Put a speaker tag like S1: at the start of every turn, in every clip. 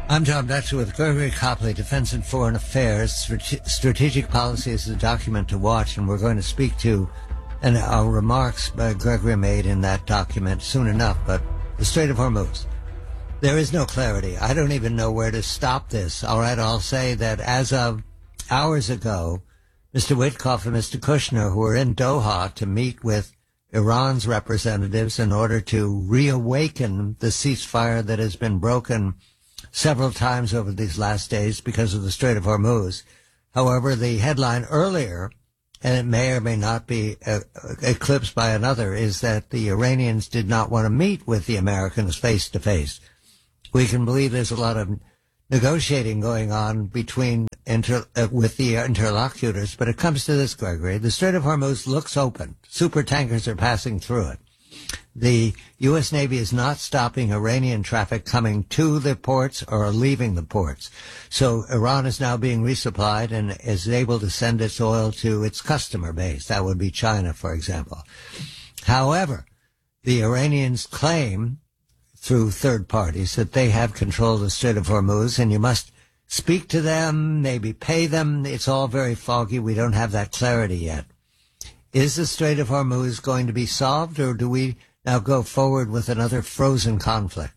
S1: I'm John Betcher with Gregory Copley, Defense and Foreign Affairs. Strategic Policy is the document to watch, and we're going to speak to our remarks Gregory made in that document soon enough. But the Strait of Hormuz, there is no clarity. I don't even know where to stop this. All right, I'll say that as of hours ago, Mr. Witkoff and Mr. Kushner, who were in Doha to meet with Iran's representatives in order to reawaken the ceasefire that has been broken several times over these last days because of the Strait of Hormuz. However, the headline earlier, and it may or may not be eclipsed by another, is that the Iranians did not want to meet with the Americans face to face. We can believe there's a lot of negotiating going on between with the interlocutors, but it comes to this, Gregory. The Strait of Hormuz looks open. Super tankers are passing through it. The U.S. Navy is not stopping Iranian traffic coming to the ports or leaving the ports. So Iran is now being resupplied and is able to send its oil to its customer base. That would be China, for example. However, the Iranians claim through third parties that they have control of the Strait of Hormuz, and you must speak to them, maybe pay them. It's all very foggy. We don't have that clarity yet. Is the Strait of Hormuz going to be solved, or do we now go forward with another frozen conflict?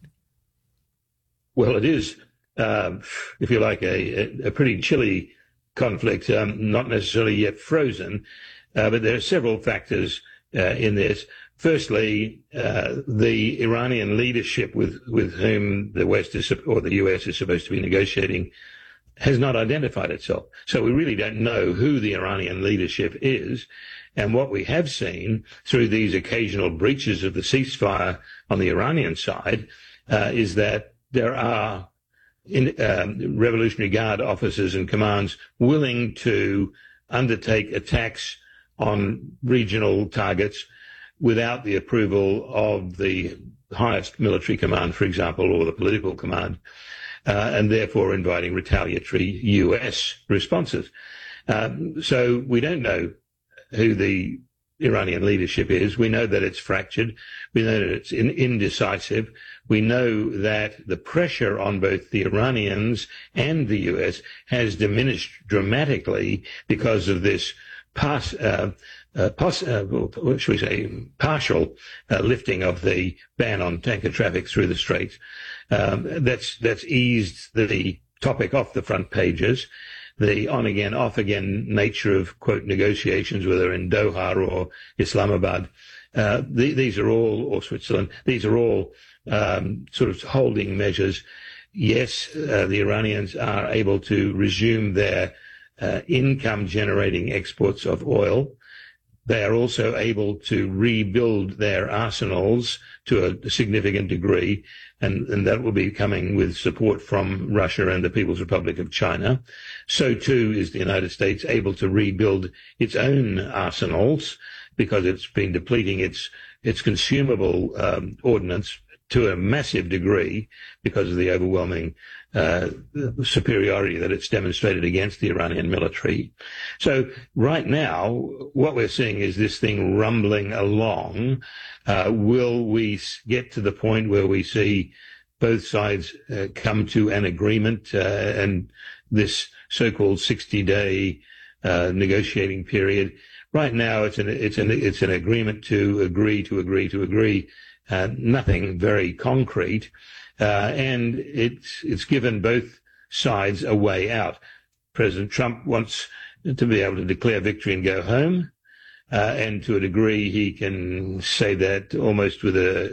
S2: Well, it is, if you like, a pretty chilly conflict, not necessarily yet frozen, but there are several factors in this. Firstly, the Iranian leadership with whom the West is, or the US is supposed to be negotiating has not identified itself. So we really don't know who the Iranian leadership is. And what we have seen through these occasional breaches of the ceasefire on the Iranian side is that there are Revolutionary Guard officers and commands willing to undertake attacks on regional targets without the approval of the highest military command, for example, or the political command, and therefore inviting retaliatory U.S. responses. So we don't know who the Iranian leadership is. We know that it's fractured. We know that it's indecisive. We know that the pressure on both the Iranians and the U.S. has diminished dramatically because of this partial lifting of the ban on tanker traffic through the Straits. That's eased the topic off the front pages. The on-again, off-again nature of, quote, negotiations, whether in Doha or Islamabad, these are all, or Switzerland, these are all sort of holding measures. Yes, the Iranians are able to resume their income-generating exports of oil. They are also able to rebuild their arsenals to a significant degree, and that will be coming with support from Russia and the People's Republic of China. So too is the United States able to rebuild its own arsenals because it's been depleting its consumable ordnance to a massive degree because of the overwhelming superiority that it's demonstrated against the Iranian military. So right now, what we're seeing is this thing rumbling along. Will we get to the point where we see both sides come to an agreement and this so-called 60-day negotiating period? Right now, it's an agreement to agree. Nothing very concrete, and it's given both sides a way out. President Trump wants to be able to declare victory and go home, and to a degree he can say that almost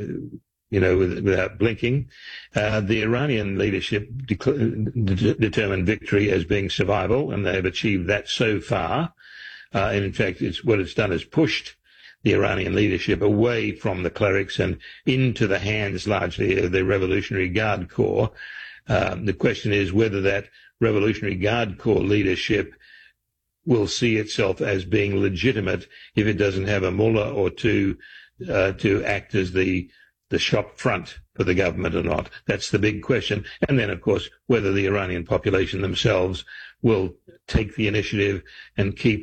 S2: without blinking. The Iranian leadership determined victory as being survival, and they have achieved that so far. And in fact, what it's done is pushed the Iranian leadership away from the clerics and into the hands largely of the Revolutionary Guard Corps. The question is whether that Revolutionary Guard Corps leadership will see itself as being legitimate if it doesn't have a mullah or two to act as the shop front for the government or not. That's the big question. And then, of course, whether the Iranian population themselves will take the initiative and keep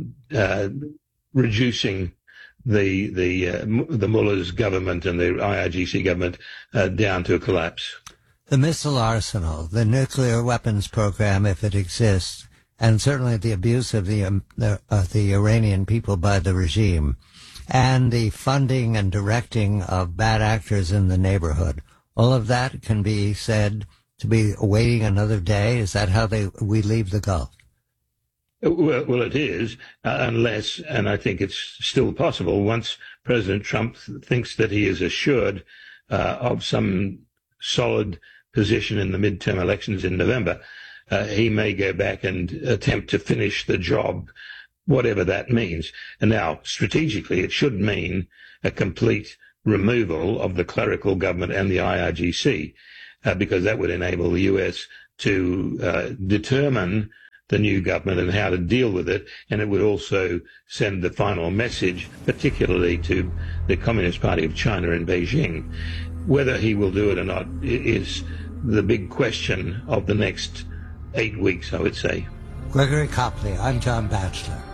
S2: reducing the mullah's government and the IRGC government down to a collapse.
S1: The missile arsenal, the nuclear weapons program, if it exists, and certainly the abuse of the Iranian people by the regime, and the funding and directing of bad actors in the neighborhood, all of that can be said to be awaiting another day. Is that how we leave the Gulf?
S2: Well, it is, unless, and I think it's still possible, once President Trump thinks that he is assured of some solid position in the midterm elections in November, he may go back and attempt to finish the job, whatever that means. And now, strategically, it should mean a complete removal of the clerical government and the IRGC, because that would enable the US to determine the new government and how to deal with it, and it would also send the final message, particularly to the Communist Party of China in Beijing. Whether he will do it or not is the big question of the next 8 weeks, I would say.
S1: Gregory Copley, I'm John Batchelor.